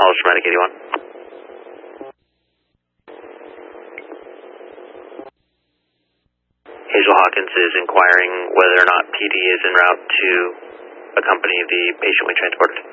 Hollis Dramatic 81. Hazel Hawkins is inquiring whether or not PD is en route to accompany the patient we transported.